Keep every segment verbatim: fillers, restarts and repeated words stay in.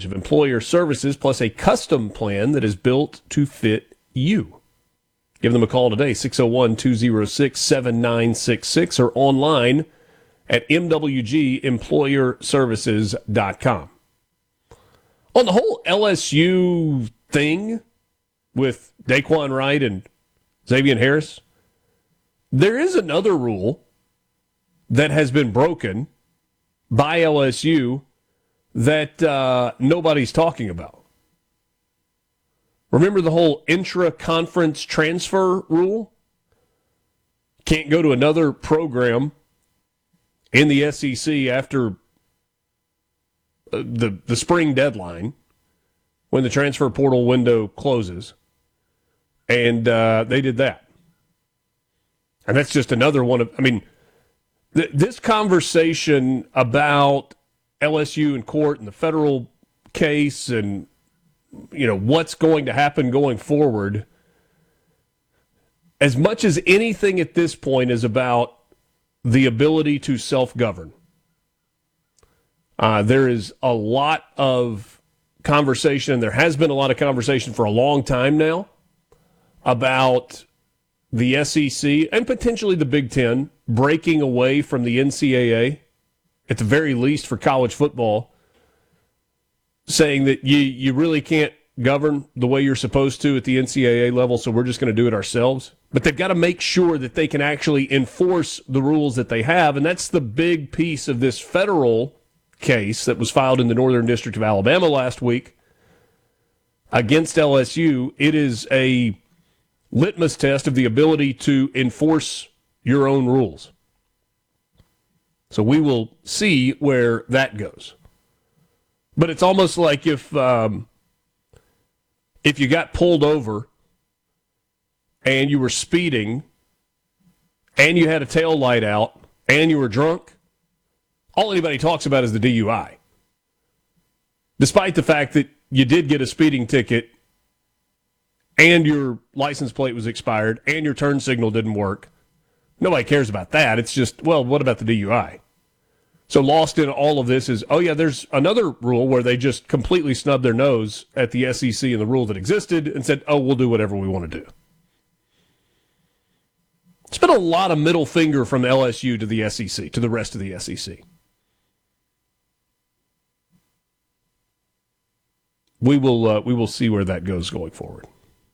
package of employer services plus a custom plan that is built to fit you. Give them a call today, six oh one, two oh six, seven nine six six, or online at m w g employer services dot com. On the whole L S U thing with Daquan Wright and Xavier Harris, there is another rule that has been broken by L S U that uh, nobody's talking about. Remember the whole intra-conference transfer rule? Can't go to another program in the S E C after the, the spring deadline when the transfer portal window closes. And uh, they did that. And that's just another one of, I mean, th- this conversation about L S U in court and the federal case and, you know, what's going to happen going forward, as much as anything at this point is about the ability to self-govern. Uh, there is a lot of conversation, and there has been a lot of conversation for a long time now about the S E C and potentially the Big Ten breaking away from the N C double A, at the very least for college football, saying that you, you really can't govern the way you're supposed to at the N C double A level, so we're just going to do it ourselves. But they've got to make sure that they can actually enforce the rules that they have, and that's the big piece of this federal case that was filed in the Northern District of Alabama last week against L S U. It is a litmus test of the ability to enforce your own rules. So we will see where that goes. But it's almost like if um, if you got pulled over and you were speeding and you had a tail light out and you were drunk, all anybody talks about is the D U I. Despite the fact that you did get a speeding ticket and your license plate was expired and your turn signal didn't work, nobody cares about that. It's just, well, what about the D U I? So lost in all of this is, oh, yeah, there's another rule where they just completely snubbed their nose at the S E C and the rule that existed and said, oh, we'll do whatever we want to do. It's been a lot of middle finger from L S U to the S E C, to the rest of the S E C. We will uh, we will see where that goes going forward.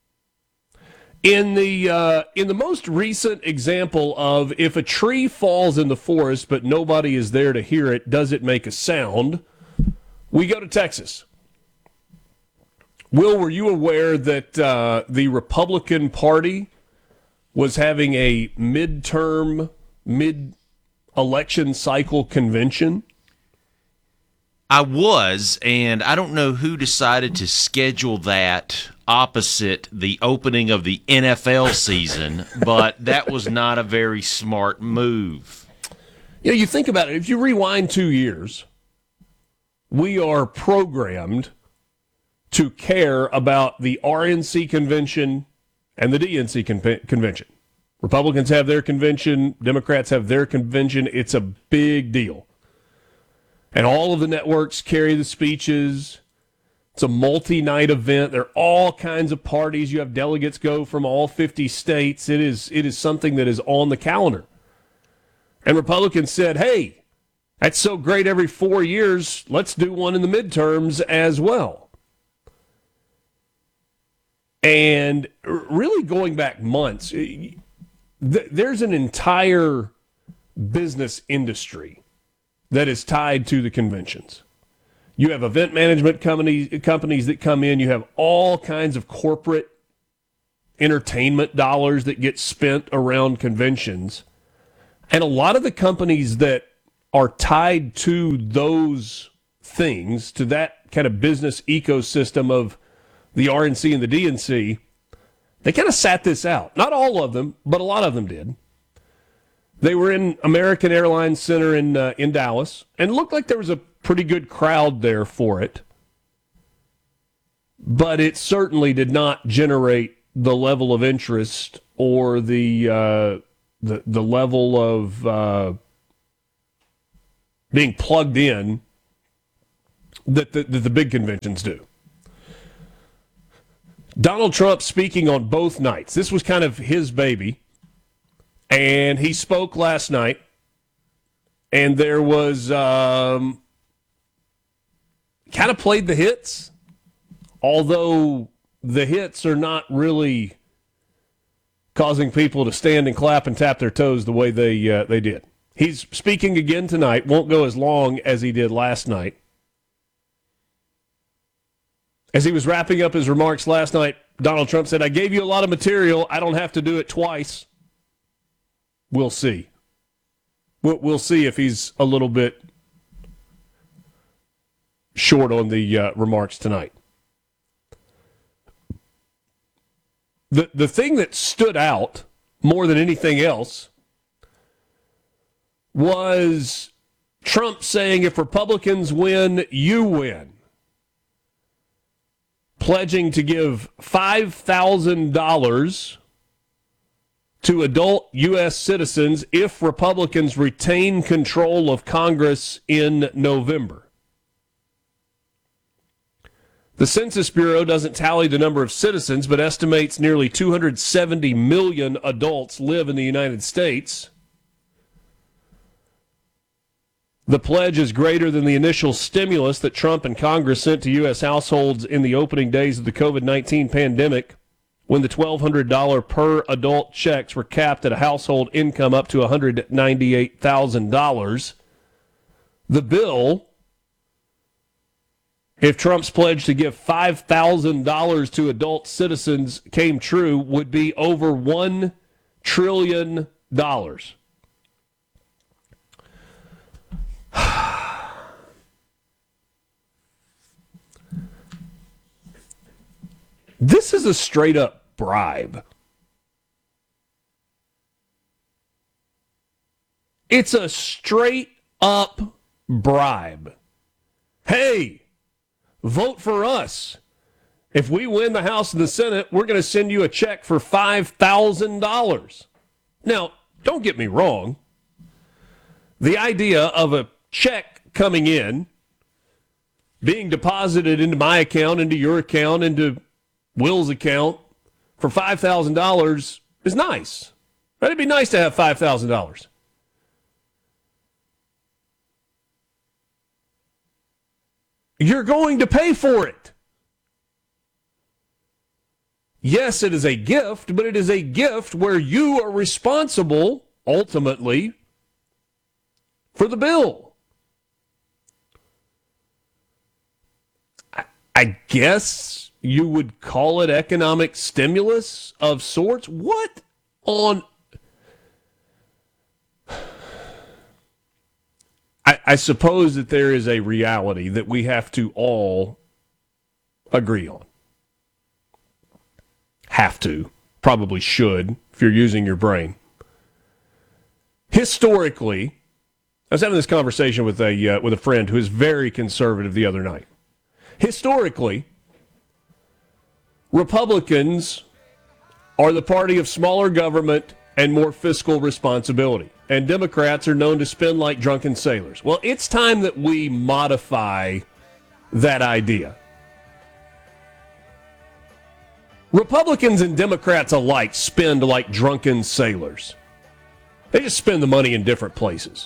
In the uh, in the most recent example of if a tree falls in the forest but nobody is there to hear it, does it make a sound? We go to Texas. Will, were you aware that uh, the Republican Party was having a midterm, mid-election cycle convention? I was, and I don't know who decided to schedule that opposite the opening of the N F L season, but that was not a very smart move. You know, you think about it, if you rewind two years, we are programmed to care about the R N C convention and the D N C con- convention. Republicans have their convention, Democrats have their convention. It's a big deal. And all of the networks carry the speeches. It's a multi-night event. There are all kinds of parties. You have delegates go from all fifty states. It is it is something that is on the calendar. And Republicans said, hey, that's so great every four years. Let's do one in the midterms as well. And really going back months, there's an entire business industry that is tied to the conventions. You have event management companies, companies that come in. You have all kinds of corporate entertainment dollars that get spent around conventions. And a lot of the companies that are tied to those things, to that kind of business ecosystem of the R N C and the D N C, they kind of sat this out. Not all of them, but a lot of them did. They were in American Airlines Center in uh, in Dallas, and it looked like there was a pretty good crowd there for it. But it certainly did not generate the level of interest or the uh, the the level of uh, being plugged in that the, that the big conventions do. Donald Trump speaking on both nights. This was kind of his baby. And he spoke last night. And there was um, kind of played the hits. Although the hits are not really causing people to stand and clap and tap their toes the way they uh, they did. He's speaking again tonight. Won't go as long as he did last night. As he was wrapping up his remarks last night, Donald Trump said, "I gave you a lot of material. I don't have to do it twice." We'll see. We'll, we'll see if he's a little bit short on the uh, remarks tonight. The the thing that stood out more than anything else was Trump saying, if Republicans win, you win. Pledging to give five thousand dollars to adult U S citizens if Republicans retain control of Congress in November. The Census Bureau doesn't tally the number of citizens, but estimates nearly two hundred seventy million adults live in the United States. The pledge is greater than the initial stimulus that Trump and Congress sent to U S households in the opening days of the covid nineteen pandemic, when the twelve hundred dollars per adult checks were capped at a household income up to one hundred ninety-eight thousand dollars. The bill, if Trump's pledge to give five thousand dollars to adult citizens came true, would be over one trillion dollars. This is a straight-up bribe. It's a straight-up bribe. Hey, vote for us. If we win the House and the Senate, we're going to send you a check for five thousand dollars. Now, don't get me wrong. The idea of a check coming in, being deposited into my account, into your account, into Will's account for five thousand dollars is nice. It'd be nice to have five thousand dollars. You're going to pay for it. Yes, it is a gift, but it is a gift where you are responsible, ultimately, for the bill. I, I guess you would call it economic stimulus of sorts. What on... I, I suppose that there is a reality that we have to all agree on. Have to. Probably should, if you're using your brain. Historically, I was having this conversation with a uh, with a friend who is very conservative the other night. Historically, Republicans are the party of smaller government and more fiscal responsibility, and Democrats are known to spend like drunken sailors. Well, it's time that we modify that idea. Republicans and Democrats alike spend like drunken sailors. They just spend the money in different places.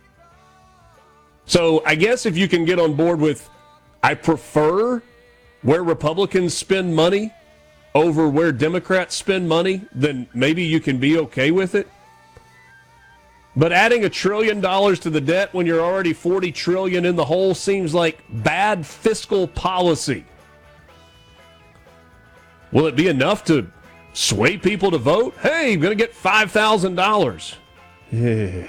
So I guess if you can get on board with, I prefer where Republicans spend money over where Democrats spend money, then maybe you can be okay with it. But adding a trillion dollars to the debt when you're already forty trillion dollars in the hole seems like bad fiscal policy. Will it be enough to sway people to vote? Hey, I'm going to get five thousand dollars. Yeah.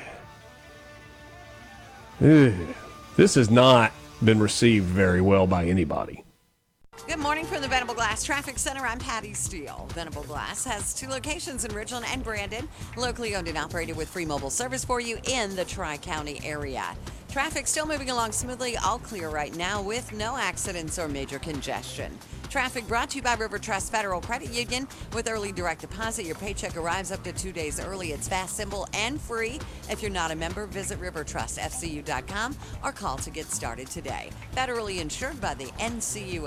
This has not been received very well by anybody. Good morning from the Venable Glass Traffic Center. I'm Patty Steele. Venable Glass has two locations in Ridgeland and Brandon, locally owned and operated with free mobile service for you in the Tri-County area. Traffic still moving along smoothly, all clear right now with no accidents or major congestion. Traffic brought to you by River Trust Federal Credit Union. With early direct deposit, your paycheck arrives up to two days early. It's fast, simple, and free. If you're not a member, visit river trust f c u dot com or call to get started today. Federally insured by the N C U A.